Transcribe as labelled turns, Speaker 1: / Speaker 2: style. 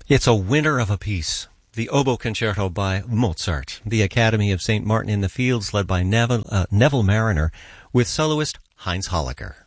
Speaker 1: It's a winner of a piece. The Oboe Concerto by Mozart. The Academy of St. Martin in the Fields, led by Neville Marriner, with soloist Heinz Hollacker.